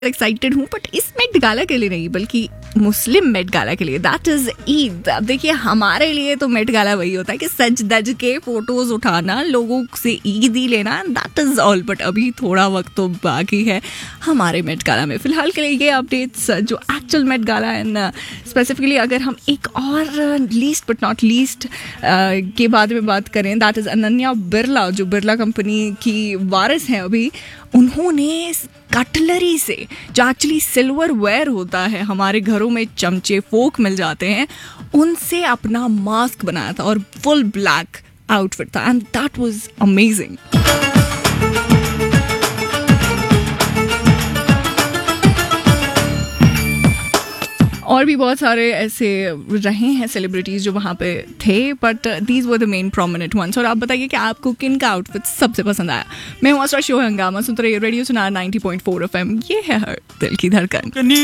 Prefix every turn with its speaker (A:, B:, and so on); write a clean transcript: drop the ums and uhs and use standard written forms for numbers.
A: Excited हूँ, but इस Met Gala के लिए नहीं बल्कि मुस्लिम मेट गाला के लिए, दैट इज ईद। अब देखिए हमारे लिए तो मेट गाला वही होता है कि सज दज के फोटोज उठाना, लोगों से ईद ही लेना, दैट इज ऑल। बट अभी थोड़ा वक्त तो बाकी है हमारे मेट गाला में। फिलहाल के लिए ये अपडेट्स जो actual Met Gala and specifically अगर हम एक और लीस्ट बट नॉट लीस्ट के बारे में बात करें, दैट इज अनन्या बिरला, जो बिरला कंपनी की वारिस हैं अभी। उन्होंने कटलरी से, जो एक्चुअली सिल्वर वेयर होता है, हमारे घरों में चमचे फोक मिल जाते हैं, उनसे अपना मास्क बनाया था और फुल ब्लैक आउटफिट था एंड दैट वाज अमेजिंग। और भी बहुत सारे ऐसे रहे हैं सेलिब्रिटीज़ जो वहाँ पे थे, but these were the main prominent once. और आप बताइए कि आपको किन का आउटफिट सबसे पसंद आया। मैं हूँ शो हंगामा, सुनते रहिए रेडियो सुनार 90.4 FM। ये है हर दिल की धड़कन।